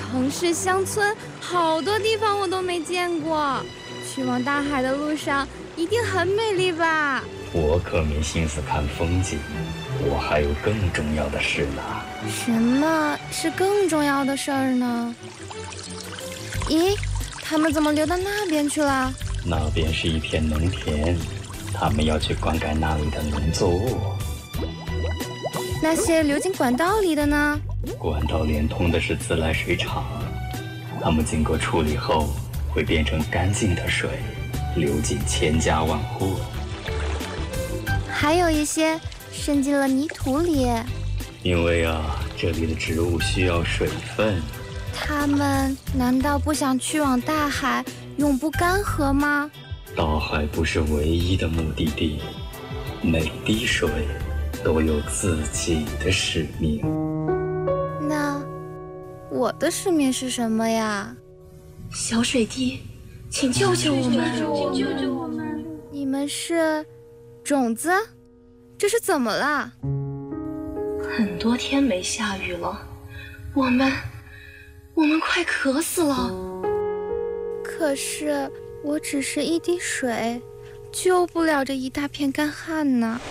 城市、乡村，好多地方我都没见过。去往大海的路上一定很美丽吧？ 我可没心思看风景，我还有更重要的事呢。 什么是更重要的事儿呢？咦，他们怎么流到那边去了？ 那边是一片农田，他们要去灌溉那里的农作物。 那些流进管道里的呢？ 管道连通的是自来水厂，它们经过处理后会变成干净的水，流进千家万户。 还有一些渗进了泥土里。 因为这里的植物需要水分。 它们难道不想去往大海，永不干涸吗？ 大海不是唯一的目的地，每滴水都有自己的使命。 那我的使命是什么呀？ 小水滴，请救救我们！ 请救救我们！你们是种子？这是怎么了？ 很多天没下雨了，我们快渴死了。 可是我只是一滴水，救不了这一大片干旱呢。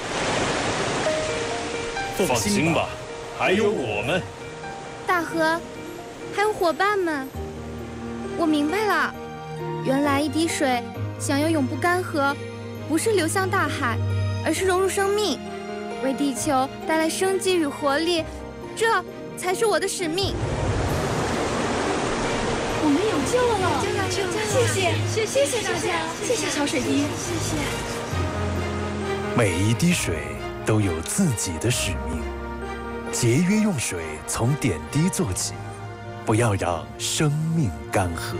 放心吧，还有我们。 大河，还有伙伴们，我明白了，原来一滴水想要永不干涸，不是流向大海，而是融入生命，为地球带来生机与活力，这才是我的使命。 我们有救了！谢谢大家，谢谢小水滴，谢谢。 每一滴水都有自己的使命，节约用水，从点滴做起，不要让生命干涸。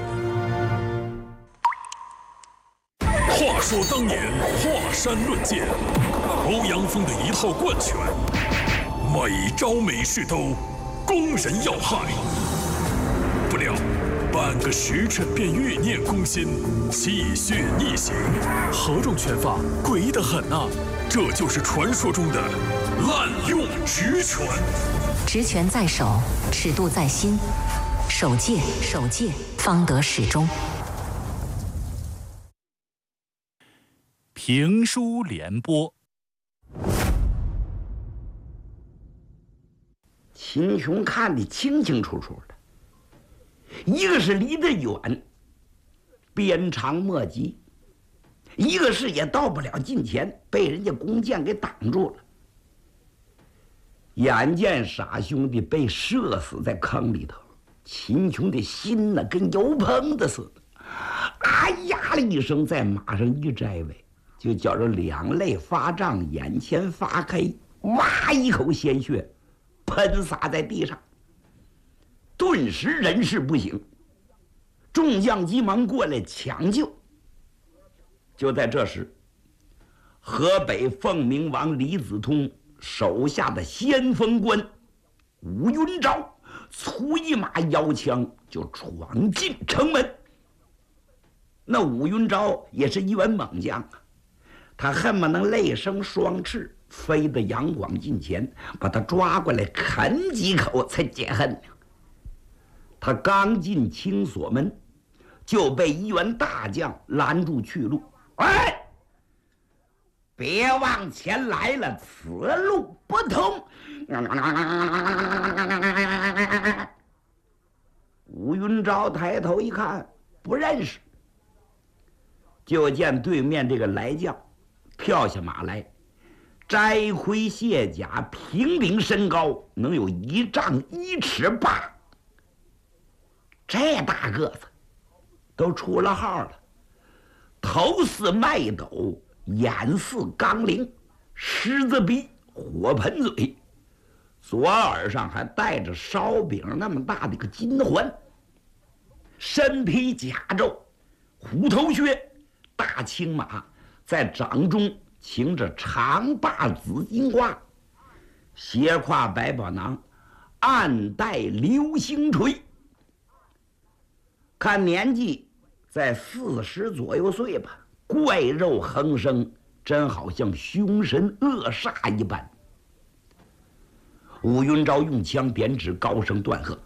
话说当年华山论剑，欧阳锋的一套贯拳，每招每式都攻人要害。不料半个时辰便欲念攻心，气血逆行。何种拳法诡异得很啊！这就是传说中的滥用直拳。 直拳在手，尺度在心，守戒，方得始终。 评书联播。 秦琼看得清清楚楚的，一个是离得远，鞭长莫及；一个是也到不了近前，被人家弓箭给挡住了。眼见傻兄弟被射死在坑里头，秦琼的心呢跟油盆子似的，啊呀了一声，在马上一摘尾，就觉着两肋发胀，眼前发黑，哇一口鲜血喷洒在地上，顿时人事不省，众将急忙过来抢救。就在这时，河北凤鸣王李子通手下的先锋官吴云昭粗一马摇枪就闯进城门。那吴云昭也是一员猛将啊，他恨不能累生双翅飞到杨广近前，把他抓过来啃几口才解恨。他刚进青锁门，就被一员大将拦住去路。哎，别往前来了，此路不通。吴云昭抬头一看，不认识，就见对面这个来将跳下马来，摘盔卸甲，平顶身高能有1丈1尺8，这大个子都出了号了，头似麦斗，眼似钢铃，狮子鼻，火盆嘴，左耳上还戴着烧饼那么大的一个金环，身披甲胄，虎头靴，大青马，在掌中擎着长把紫金花，斜挎百宝囊，暗带流星锤。看年纪在40左右岁吧，怪肉横生，真好像凶神恶煞一般。吴云昭用枪点指，高声断喝：“